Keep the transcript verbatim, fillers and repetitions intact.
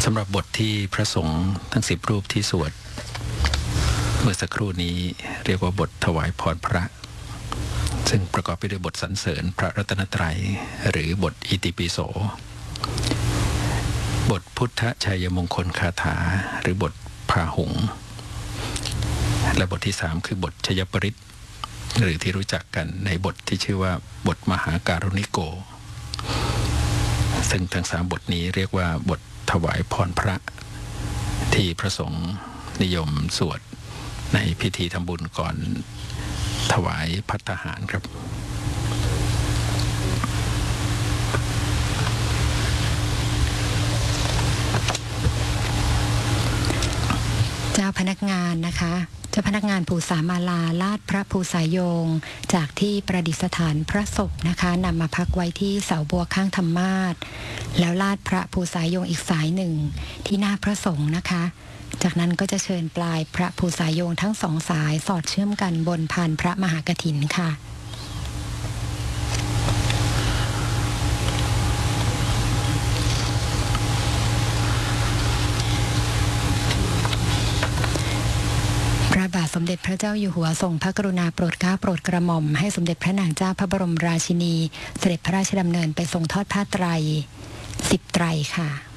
สำหรับบทที่พระสงฆ์ทั้งสิบรูปที่สวดเมื่อสักครู่นี้เรียกว่าบทถวายพรพระซึ่งประกอบไปด้วยบทสรรเสริญพระรัตนตรัยหรือบทอิติปิโสบทพุทธชัยมงคลคาถาหรือบทพาหุงและบทที่สามคือบทชยปริตหรือที่รู้จักกันในบทที่ชื่อว่าบทมหาการุณิโกซึ่งทั้งสามบทนี้เรียกว่าบทถวายพรพระที่พระสงฆ์นิยมสวดในพิธีทำบุญก่อนถวายภัตตาหารครับเจ้าพนักงานนะคะเจ้าพนักงานภูษามาลาลาดพระภูษาโยงจากที่ประดิษฐานพระศพนะคะนำมาพักไว้ที่เสาบัวข้างธรรมาสน์แล้วลาดพระภูษาโยงอีกสายหนึ่งที่หน้าพระสงฆ์นะคะจากนั้นก็จะเชิญปลายพระภูษาโยงทั้งสองสายสอดเชื่อมกันบนพานพระมหากฐินค่ะพระบาทสมเด็จพระเจ้าอยู่หัวทรงพระกรุณาโปรดเกล้าโปรดกระหม่อมให้สมเด็จพระนางเจ้าพระบรมราชินีเสด็จพระราชดำเนินไปทรงทอดผ้าไตรสิบไตรค่ะ